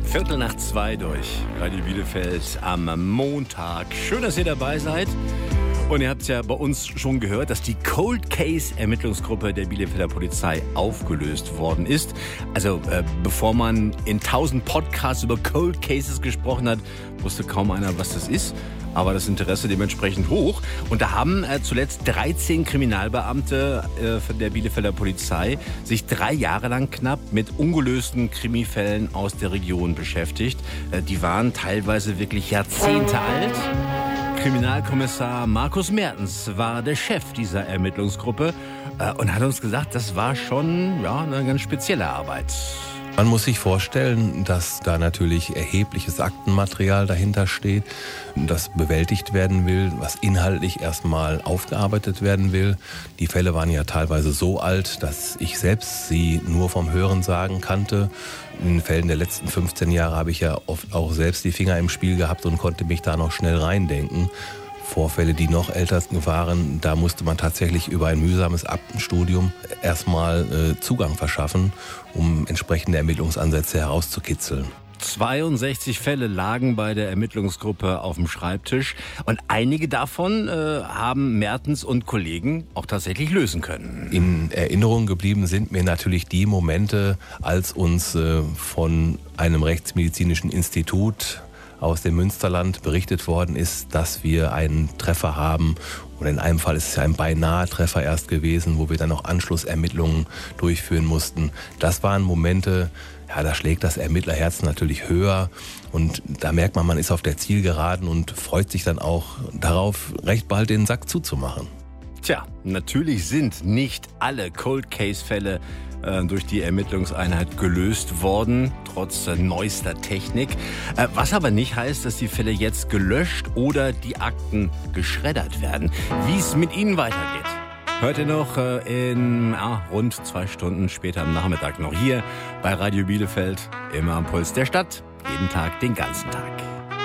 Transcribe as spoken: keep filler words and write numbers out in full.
Viertel nach zwei durch Radio Bielefeld am Montag. Schön, dass ihr dabei seid. Und ihr habt es ja bei uns schon gehört, dass die Cold Case Ermittlungsgruppe der Bielefelder Polizei aufgelöst worden ist. Also äh, bevor man in tausend Podcasts über Cold Cases gesprochen hat, wusste kaum einer, was das ist. Aber das Interesse dementsprechend hoch. Und da haben äh, zuletzt dreizehn Kriminalbeamte äh, von der Bielefelder Polizei sich drei Jahre lang knapp mit ungelösten Krimifällen aus der Region beschäftigt. Äh, die waren teilweise wirklich Jahrzehnte alt. Kriminalkommissar Markus Mertens war der Chef dieser Ermittlungsgruppe äh, und hat uns gesagt, das war schon ja, eine ganz spezielle Arbeit. Man muss sich vorstellen, dass da natürlich erhebliches Aktenmaterial dahinter steht, das bewältigt werden will, was inhaltlich erstmal aufgearbeitet werden will. Die Fälle waren ja teilweise so alt, dass ich selbst sie nur vom Hörensagen kannte. In den Fällen der letzten fünfzehn Jahre habe ich ja oft auch selbst die Finger im Spiel gehabt und konnte mich da noch schnell reindenken. Vorfälle, die noch älter waren, da musste man tatsächlich über ein mühsames Aktenstudium erstmal äh, Zugang verschaffen, um entsprechende Ermittlungsansätze herauszukitzeln. zweiundsechzig Fälle lagen bei der Ermittlungsgruppe auf dem Schreibtisch und einige davon äh, haben Mertens und Kollegen auch tatsächlich lösen können. In Erinnerung geblieben sind mir natürlich die Momente, als uns äh, von einem rechtsmedizinischen Institut aus dem Münsterland berichtet worden ist, dass wir einen Treffer haben. Oder in einem Fall ist es ein beinahe Treffer erst gewesen, wo wir dann noch Anschlussermittlungen durchführen mussten. Das waren Momente, ja, da schlägt das Ermittlerherz natürlich höher. Und da merkt man, man ist auf der Zielgeraden und freut sich dann auch darauf, recht bald den Sack zuzumachen. Tja, natürlich sind nicht alle Cold-Case-Fälle äh, durch die Ermittlungseinheit gelöst worden, trotz äh, neuester Technik. Äh, was aber nicht heißt, dass die Fälle jetzt gelöscht oder die Akten geschreddert werden. Wie es mit ihnen weitergeht, hört ihr noch äh, in ah, rund zwei Stunden später am Nachmittag noch hier bei Radio Bielefeld, immer am Puls der Stadt, jeden Tag, den ganzen Tag.